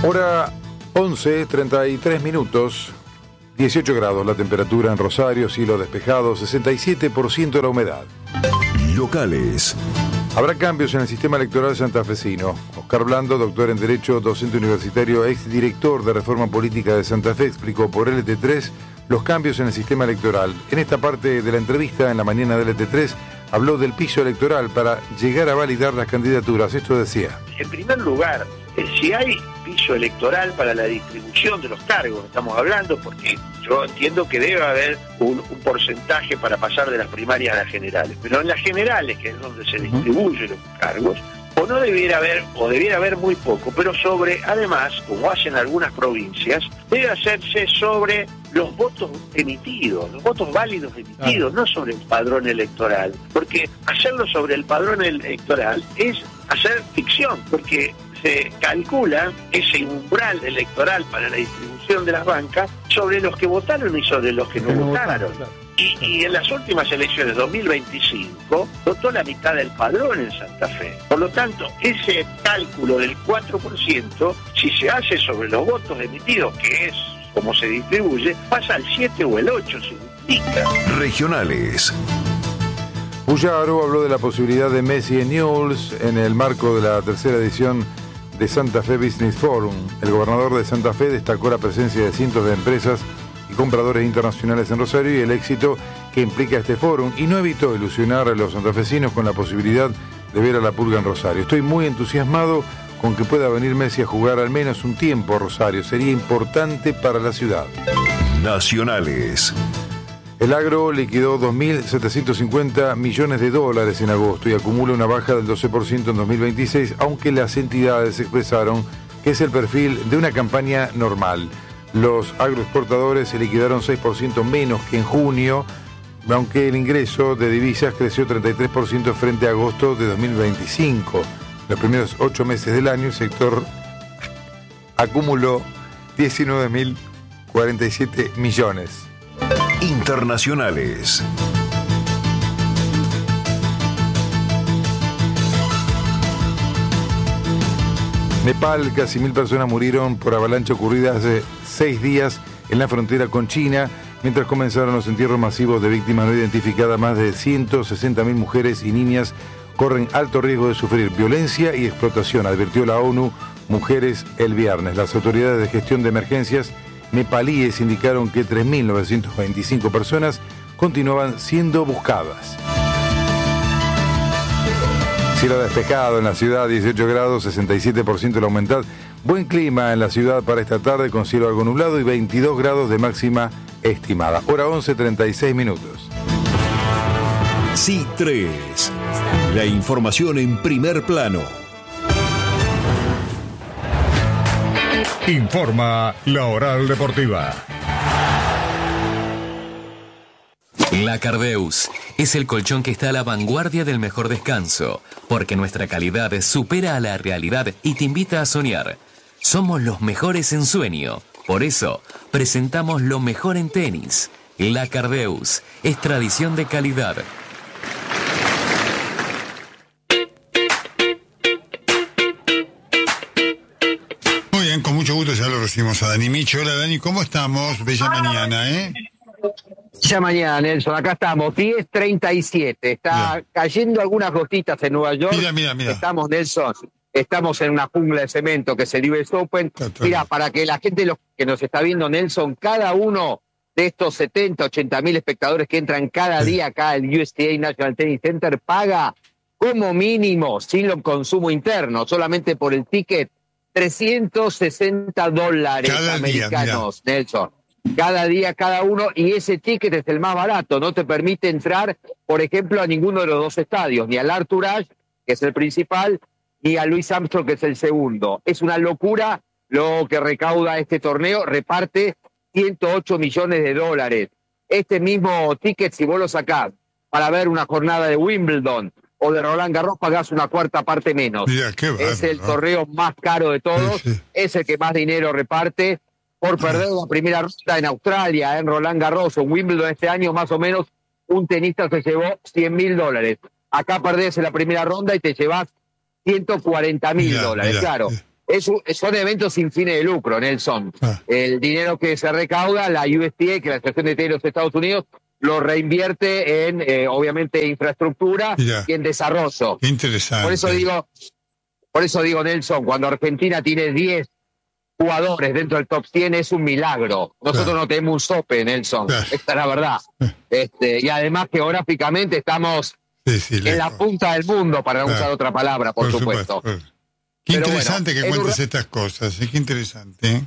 Hora 11:33, 18 grados la temperatura en Rosario, cielo despejado, 67% la humedad. Locales. Habrá cambios en el sistema electoral santafesino. Oscar Blando, doctor en Derecho, docente universitario, exdirector de Reforma Política de Santa Fe, explicó por LT3 los cambios en el sistema electoral. En esta parte de la entrevista, en la mañana de LT3, habló del piso electoral para llegar a validar las candidaturas. Esto decía. En primer lugar, si hay piso electoral para la distribución de los cargos, estamos hablando, porque yo entiendo que debe haber un porcentaje para pasar de las primarias a las generales, pero en las generales, que es donde se distribuyen los cargos, o no debiera haber, o debiera haber muy poco, pero además, como hacen algunas provincias, debe hacerse sobre los votos emitidos, los votos válidos emitidos, no sobre el padrón electoral, porque hacerlo sobre el padrón electoral es hacer ficción, porque se calcula ese umbral electoral para la distribución de las bancas sobre los que votaron y sobre los que no votaron. Y en las últimas elecciones 2025 votó la mitad del padrón en Santa Fe. Por lo tanto, ese cálculo del 4%, si se hace sobre los votos emitidos, que es como se distribuye, pasa al 7 o el 8, se duplica. Regionales. Puyaro habló de la posibilidad de Messi en Newell's en el marco de la tercera edición de Santa Fe Business Forum. El gobernador de Santa Fe destacó la presencia de cientos de empresas y compradores internacionales en Rosario y el éxito que implica este fórum, y no evitó ilusionar a los santafesinos con la posibilidad de ver a la Pulga en Rosario. Estoy muy entusiasmado con que pueda venir Messi a jugar al menos un tiempo a Rosario. Sería importante para la ciudad. Nacionales. El agro liquidó 2.750 millones de dólares en agosto y acumula una baja del 12% en 2026, aunque las entidades expresaron que es el perfil de una campaña normal. Los agroexportadores se liquidaron 6% menos que en junio, aunque el ingreso de divisas creció 33% frente a agosto de 2025. Los primeros 8 meses del año el sector acumuló 19.047 millones. Internacionales. Nepal, casi 1.000 personas murieron por avalancha ocurrida hace 6 días en la frontera con China, mientras comenzaron los entierros masivos de víctimas no identificadas. Más de 160.000 mujeres y niñas corren alto riesgo de sufrir violencia y explotación, advirtió la ONU Mujeres el viernes. Las autoridades de gestión de emergencias nepalíes indicaron que 3.925 personas continuaban siendo buscadas. Cielo despejado en la ciudad, 18 grados, 67% la humedad. Buen clima en la ciudad para esta tarde con cielo algo nublado y 22 grados de máxima estimada. Hora 11:36. C3. La información en primer plano. Informa la Oral Deportiva. La Cardeus es el colchón que está a la vanguardia del mejor descanso, porque nuestra calidad supera a la realidad y te invita a soñar. Somos los mejores en sueño, por eso presentamos lo mejor en tenis. La Cardeus es tradición de calidad. Muy bien, con mucho gusto ya lo recibimos a Dani Micho. Hola Dani, ¿cómo estamos? Bella mañana, ¿eh? Ya mañana, Nelson, acá estamos, 10:37, está cayendo algunas gotitas en Nueva York. Mira. Estamos, Nelson, estamos en una jungla de cemento que es el US Open. Mira, para que la gente que nos está viendo, Nelson, cada uno de estos 70, 80 mil espectadores que entran cada día acá al USTA National Tennis Center paga como mínimo, sin el consumo interno, solamente por el ticket, $360 cada americanos, día, Nelson. Cada día, cada uno, y ese ticket es el más barato, no te permite entrar, por ejemplo, a ninguno de los dos estadios, ni al Arthur Ashe, que es el principal, ni a Louis Armstrong, que es el segundo. Es una locura lo que recauda este torneo, reparte $108 millones. Este mismo ticket, si vos lo sacás para ver una jornada de Wimbledon o de Roland Garros, pagás una cuarta parte menos. Mira, qué bárbaro, es el torneo más caro de todos, es el que más dinero reparte. Por perder la primera ronda en Australia, en Roland Garros o Wimbledon este año, más o menos, un tenista se llevó $100.000. Acá perdés en la primera ronda y te llevas $140.000. Claro, son eventos sin fines de lucro, Nelson. El dinero que se recauda, la USDA, que es la Asociación de Tenis de los Estados Unidos, lo reinvierte en, obviamente, infraestructura y en desarrollo. Interesante. Por eso digo, Nelson, cuando Argentina tiene 10 jugadores dentro del top 100 es un milagro. Nosotros no tenemos un sope, Nelson. Esta es la verdad. Y además, geográficamente estamos en la punta del mundo, para no usar otra palabra, por supuesto. Qué interesante que cuentes estas cosas. Qué interesante.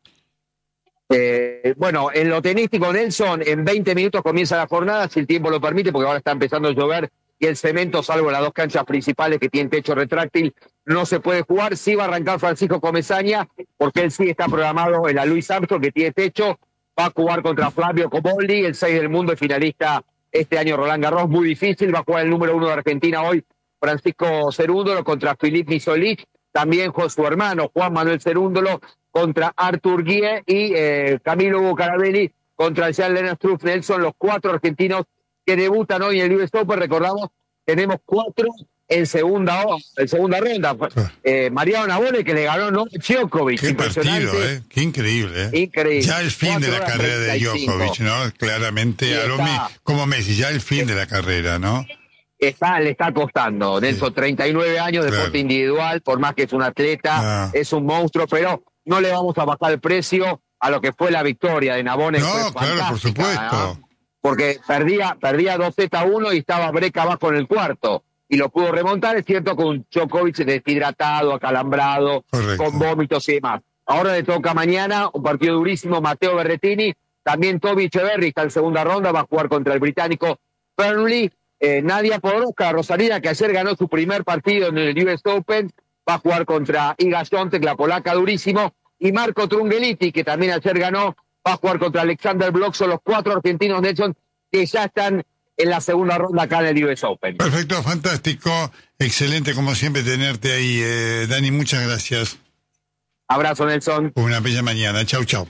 Bueno, en lo tenístico, Nelson, en 20 minutos comienza la jornada, si el tiempo lo permite, porque ahora está empezando a llover y el cemento, salvo las dos canchas principales que tienen techo retráctil, no se puede jugar. Sí va a arrancar Francisco Comesaña, porque él sí está programado en la Louis Armstrong, que tiene techo. Va a jugar contra Flavio Cobolli, el 6 del mundo y finalista este año Roland Garros. Muy difícil, va a jugar el número 1 de Argentina hoy, Francisco Cerúndolo, contra Filip Misolic. También con su hermano Juan Manuel Cerúndolo contra Artur Guille y Camilo Bucarabelli contra Jan-Lennard Struff. Nelson, los 4 argentinos que debutan hoy en el US Open. Recordamos, tenemos 4 en segunda ronda. Mariano Navone, que le ganó Djokovic. Qué partido, qué increíble. Increíble. Ya el fin de la carrera de Djokovic, ¿no? Claramente, como Messi, ya el fin de la carrera, ¿no? Le está costando, Nelson, 39 años de deporte individual, por más que es un atleta, es un monstruo, pero no le vamos a bajar el precio a lo que fue la victoria de Navone. No, claro, por supuesto. ¿no? Porque perdía 2-1 y estaba Breca abajo en el cuarto, y lo pudo remontar. Es cierto, con un Djokovic deshidratado, acalambrado, con vómitos y demás. Ahora le toca mañana un partido durísimo, Matteo Berrettini, también Toby Echeverry está en segunda ronda, va a jugar contra el británico Burnley. Nadia Podoroska, Rosalina, que ayer ganó su primer partido en el US Open, va a jugar contra Iga Świątek, la polaca, durísimo, y Marco Trungeliti, que también ayer ganó, va a jugar contra Alexander Blok. Son los 4 argentinos, Nelson, que ya están en la segunda ronda acá en el US Open. Perfecto, fantástico, excelente como siempre tenerte ahí, Dani, muchas gracias. Abrazo, Nelson. Una bella mañana, chau, chau.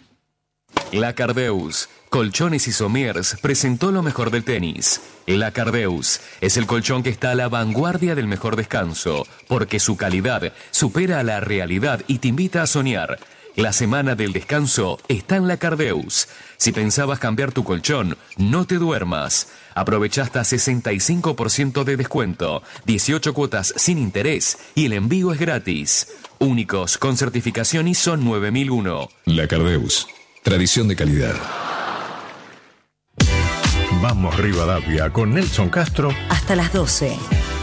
La Cardeus, Colchones y Somiers, presentó lo mejor del tenis. La Cardeus es el colchón que está a la vanguardia del mejor descanso, porque su calidad supera a la realidad y te invita a soñar. La semana del descanso está en La Cardeus. Si pensabas cambiar tu colchón, no te duermas. Aprovecha hasta 65% de descuento, 18 cuotas sin interés y el envío es gratis. Únicos con certificación ISO 9001. La Cardeus, tradición de calidad. Vamos Rivadavia con Nelson Castro hasta las 12.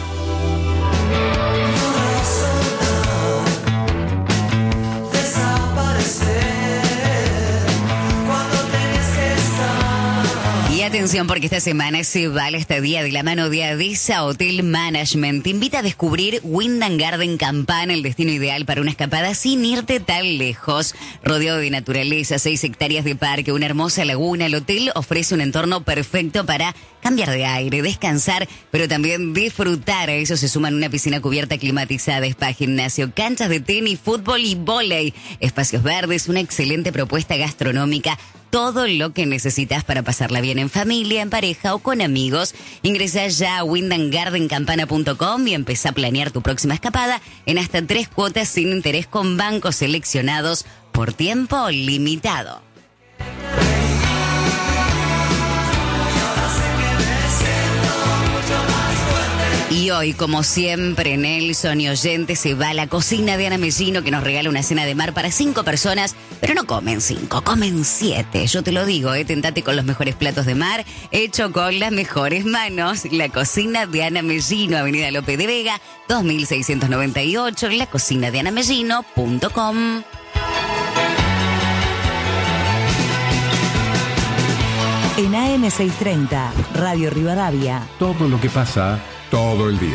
Y atención, porque esta semana se va la estadía de la mano de Adesa Hotel Management. Te invita a descubrir Wyndham Garden Campana, el destino ideal para una escapada sin irte tan lejos. Rodeado de naturaleza, 6 hectáreas de parque, una hermosa laguna, el hotel ofrece un entorno perfecto para cambiar de aire, descansar, pero también disfrutar. A eso se suman una piscina cubierta climatizada, spa, gimnasio, canchas de tenis, fútbol y vóley, espacios verdes, una excelente propuesta gastronómica. Todo lo que necesitas para pasarla bien en familia, en pareja o con amigos. Ingresa ya a wyndhamgardencampana.com y empezá a planear tu próxima escapada en hasta 3 cuotas sin interés con bancos seleccionados por tiempo limitado. Y hoy, como siempre, Nelson y oyentes, se va a la cocina de Ana Mellino, que nos regala una cena de mar para 5 personas, pero no comen 5, comen 7. Yo te lo digo, tentate con los mejores platos de mar, hecho con las mejores manos. La cocina de Ana Mellino, Avenida Lope de Vega, 2698, lacocinadeanamellino.com. En AM630, Radio Rivadavia. Todo lo que pasa todo el día.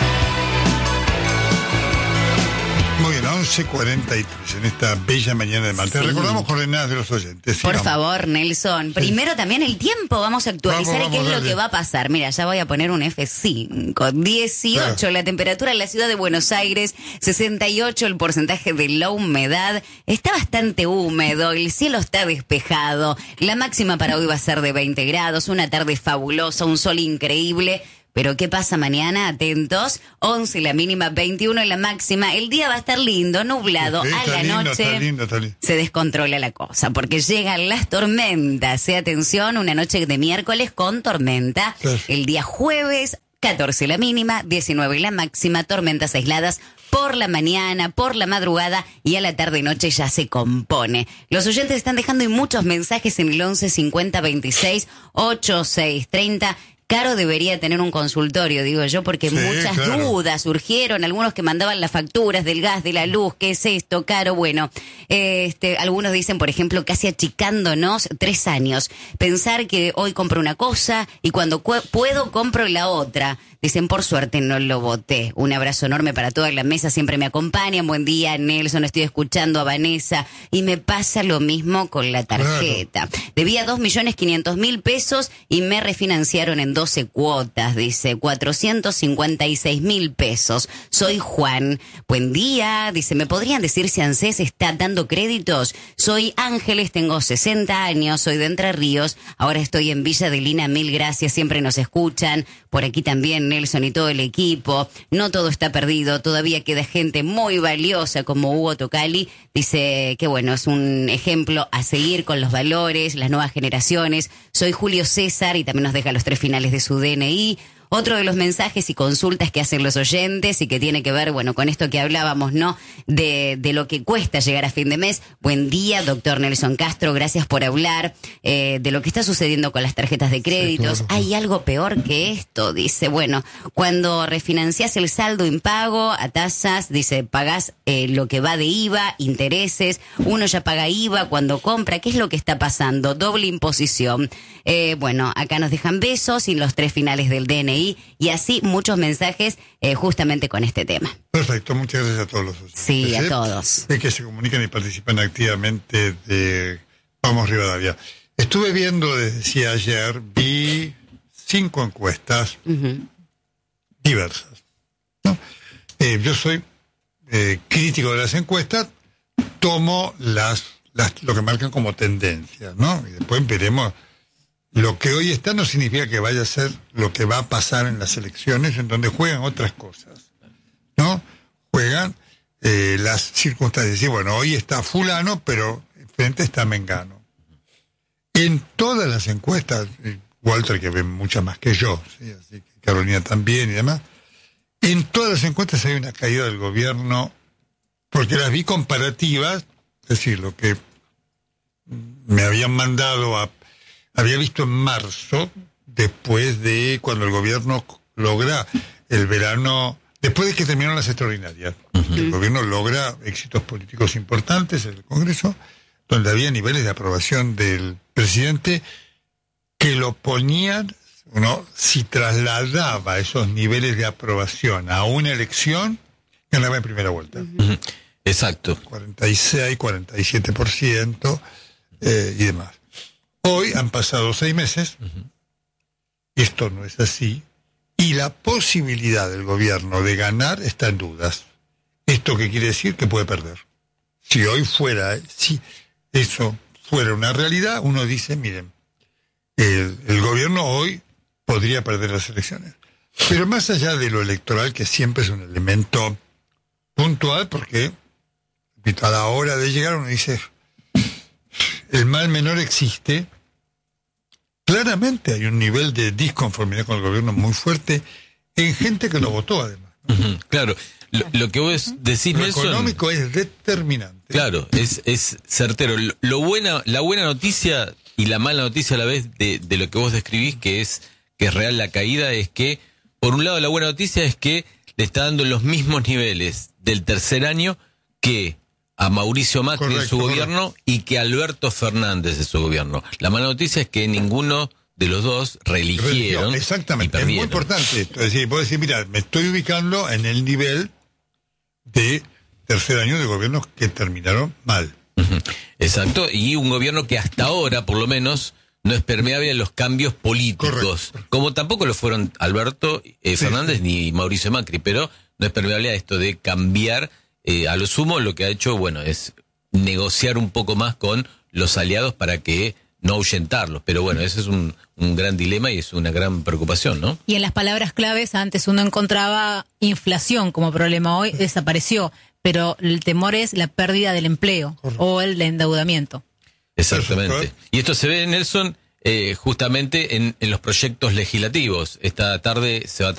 Muy bien, 11:43 en esta bella mañana de martes. Sí. Recordamos coordenadas de los oyentes. Por favor, Nelson. Primero también el tiempo. Vamos a actualizar qué es lo que va a pasar. Mira, ya voy a poner un F5. 18 la temperatura en la ciudad de Buenos Aires. 68 el porcentaje de la humedad. Está bastante húmedo. El cielo está despejado. La máxima para hoy va a ser de 20 grados. Una tarde fabulosa. Un sol increíble. Pero ¿qué pasa mañana? Atentos, 11 la mínima, 21 la máxima. El día va a estar lindo, nublado. Sí, a la noche está lindo. se descontrola la cosa, porque llegan las tormentas. Atención, una noche de miércoles con tormenta. Sí. El día jueves, 14 la mínima, 19 la máxima, tormentas aisladas por la mañana, por la madrugada y a la tarde y noche ya se compone. Los oyentes están dejando muchos mensajes en el 11 50 26 86 30. Caro debería tener un consultorio, digo yo, porque Sí, muchas claro. dudas surgieron, algunos que mandaban las facturas del gas, de la luz, ¿qué es esto, Caro? Bueno, algunos dicen, por ejemplo, casi achicándonos 3 años, pensar que hoy compro una cosa y cuando puedo compro la otra. Dicen, por suerte no lo voté. Un abrazo enorme para toda la mesa, siempre me acompañan. Buen día, Nelson, estoy escuchando a Vanessa. Y me pasa lo mismo con la tarjeta. Claro. Debía 2.500.000 pesos y me refinanciaron en 12 cuotas, dice, 456.000 pesos. Soy Juan. Buen día, dice, ¿me podrían decir si ANSES está dando créditos? Soy Ángeles, tengo 60 años, soy de Entre Ríos, ahora estoy en Villa de Lina, mil gracias, siempre nos escuchan. Por aquí también Nelson y todo el equipo. No todo está perdido, todavía queda gente muy valiosa como Hugo Tocali. Dice que bueno, es un ejemplo a seguir con los valores, las nuevas generaciones. Soy Julio César y también nos deja los 3 finales de su DNI. Otro de los mensajes y consultas que hacen los oyentes y que tiene que ver, bueno, con esto que hablábamos, ¿no? De lo que cuesta llegar a fin de mes. Buen día, doctor Nelson Castro, gracias por hablar de lo que está sucediendo con las tarjetas de créditos. Sí, claro. Hay algo peor que esto, dice. Bueno, cuando refinanciás el saldo impago a tasas, dice, pagás lo que va de IVA, intereses, uno ya paga IVA cuando compra. ¿Qué es lo que está pasando? Doble imposición. Bueno, acá nos dejan besos y los 3 finales del DNI. Y así muchos mensajes justamente con este tema. Perfecto, muchas gracias a todos los oyentes. Sí, a todos. Que se comunican y participan activamente de Vamos Rivadavia. Estuve viendo, decía ayer, vi 5 encuestas diversas, ¿no? Yo soy crítico de las encuestas, tomo lo que marcan como tendencias, ¿no? Y después veremos. Lo que hoy está no significa que vaya a ser lo que va a pasar en las elecciones, en donde juegan otras cosas, ¿no? Juegan las circunstancias. Y bueno, hoy está fulano, pero enfrente está mengano. En todas las encuestas, Walter, que ve muchas más que yo, ¿sí? Así que Carolina también y demás, en todas las encuestas hay una caída del gobierno, porque las vi comparativas, es decir, lo que me habían mandado había visto en marzo, después de cuando el gobierno logra el verano, después de que terminaron las extraordinarias, el gobierno logra éxitos políticos importantes en el Congreso, donde había niveles de aprobación del presidente que lo ponían, si trasladaba esos niveles de aprobación a una elección, ganaba en primera vuelta. Exacto. 46, 47% y demás. Hoy han pasado 6 meses, esto no es así, y la posibilidad del gobierno de ganar está en dudas. ¿Esto qué quiere decir? Que puede perder. Si eso fuera una realidad, uno dice, miren, el gobierno hoy podría perder las elecciones. Pero más allá de lo electoral, que siempre es un elemento puntual, porque a la hora de llegar uno dice, el mal menor existe. Claramente hay un nivel de disconformidad con el gobierno muy fuerte en gente que lo votó, además, ¿no? Claro, lo que vos decís, lo Nelson, económico es determinante. Claro, es certero. La buena noticia y la mala noticia a la vez de lo que vos describís, que es real la caída, es que, por un lado, la buena noticia es que le está dando los mismos niveles del tercer año que a Mauricio Macri en su gobierno y que a Alberto Fernández en su gobierno. La mala noticia es que ninguno de los dos reeligieron. Exactamente, y perdieron. es muy importante esto. Es decir, puedo decir, mira, me estoy ubicando en el nivel de tercer año de gobiernos que terminaron mal. Exacto, y un gobierno que hasta ahora, por lo menos, no es permeable a los cambios políticos. Correcto. Como tampoco lo fueron Alberto Fernández ni Mauricio Macri, pero no es permeable a esto de cambiar. A lo sumo lo que ha hecho, bueno, es negociar un poco más con los aliados para que no ahuyentarlos. Pero bueno, ese es un gran dilema y es una gran preocupación, ¿no? Y en las palabras claves, antes uno encontraba inflación como problema, hoy desapareció, pero el temor es la pérdida del empleo o el endeudamiento. Exactamente. Y esto se ve, Nelson, justamente en los proyectos legislativos. Esta tarde se va a